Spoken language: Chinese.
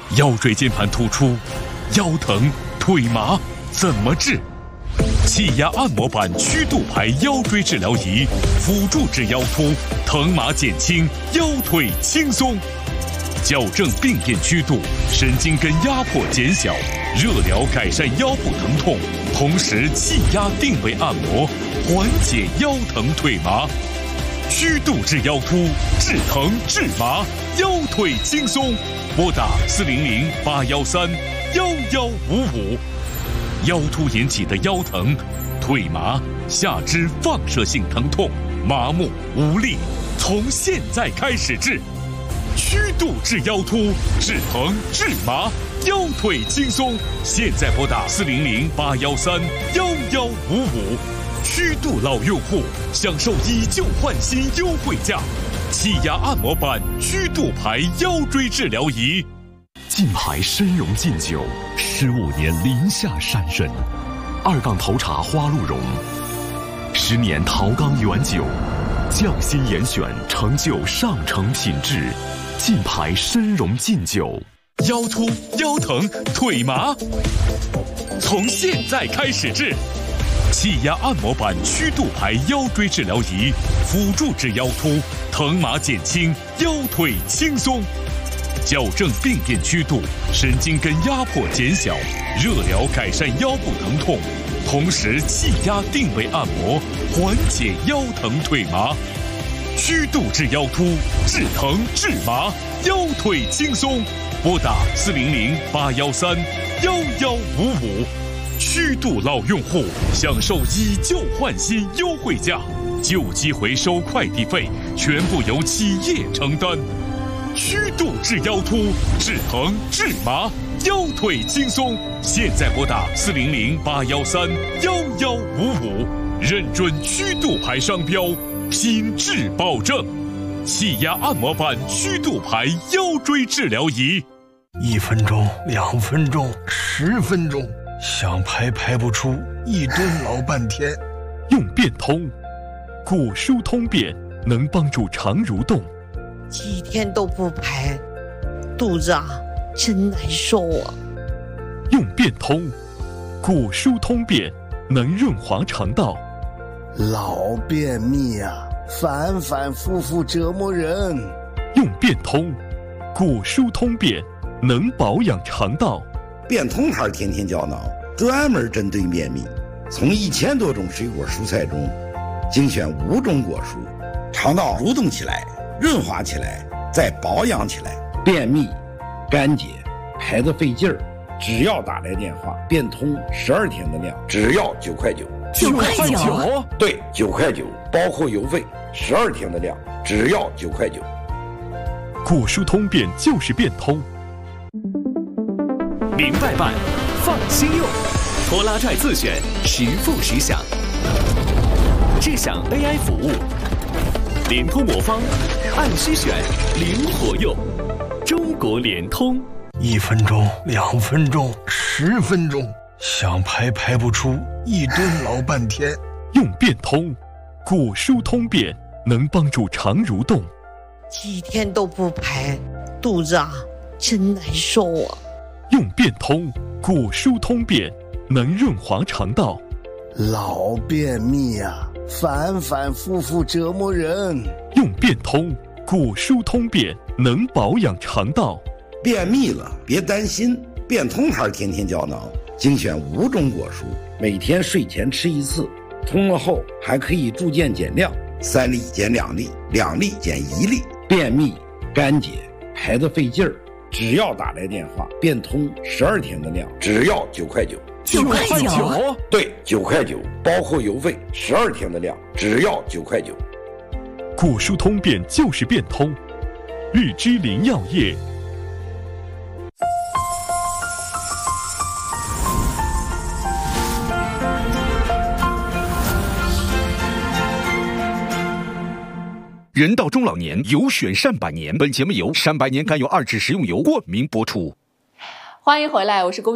腰椎间盘突出、腰疼、腿麻怎么治？气压按摩板曲度排腰椎治疗仪，辅助治腰突，疼麻减轻，腰腿轻松。矫正病变曲度，神经根压迫减小，热疗改善腰部疼痛，同时气压定位按摩，缓解腰疼腿麻。曲度治腰突，治疼治麻，腰腿轻松。拨打400-813-1155。腰突引起的腰疼、腿麻、下肢放射性疼痛、麻木无力，从现在开始治。曲度治腰突，治疼治麻，腰腿轻松。现在拨打400-813-1155。曲度老用户享受以旧换新优惠价，气压按摩板曲度排腰椎治疗仪。 晋牌参茸劲酒，15年临夏山参，2杠头茶花鹿茸，10年陶缸原酒，匠心严选，成就上乘品质。晋牌参茸劲酒， 腰突、腰疼、腿麻，从现在开始治。气压按摩板曲度排腰椎治疗仪，辅助治腰突，疼麻减轻，腰腿轻松。矫正病变曲度，神经根压迫减小，热疗改善腰部疼痛，同时气压定位按摩，缓解腰疼腿麻。曲度治腰突，治疼治麻，腰腿轻松。拨打400-813-1155。曲度老用户享受以旧换新优惠价，旧机回收快递费全部由企业承担。曲度治腰突，治疼治麻，腰腿轻松。现在拨打400-813-1155，认准曲度牌商标，品质保证。气压按摩板曲度牌腰椎治疗仪 ，1分钟、2分钟、10分钟，想排排不出，一蹲老半天。 用变通，骨疏通便能帮助肠蠕动。 几天都不排，肚子真难受啊。 用变通，骨疏通便能润滑肠道。 老便秘反反复复折磨人。 用变通，骨疏通便能保养肠道。 变通牌天天胶囊专门针对便秘，从1000多种水果蔬菜中精选5种果蔬，肠道蠕动起来，润滑起来，再保养起来。便秘、干结、排得费劲儿，只要打来电话，变通12天的量，只要9块9。 9块9？ 对，9块9，包括邮费，12天的量，只要9块9。 骨疏通便就是变通。 明白办，放心用，拖拉拽自选，实付实享，智享 AI 服务，联通魔方，按需选，灵活用，中国联通。 1分钟、2分钟、10分钟，想排排不出，一蹲老半天。 用变通，骨疏通便能帮助肠蠕动。 几天都不排，肚子真难受啊。 用变通，骨疏通便能润滑肠道。 老便秘反反复复折磨人。 用变通，骨疏通便能保养肠道。 便秘了别担心，变通牌天天胶囊精选5种果蔬，每天睡前吃1次，通了后还可以逐渐减量，3粒减2粒，2粒减1粒。便秘、干结、排得费劲儿，只要打来电话，变通12天的量，只要9块9。 9块9？ 对，9块9，包括邮费，12天的量，只要9块9。 骨疏通便就是变通。日之林药业。 人到中老年，有选善百年。本节目由善百年甘油2酯食用油冠名播出。 欢迎回来，我是龚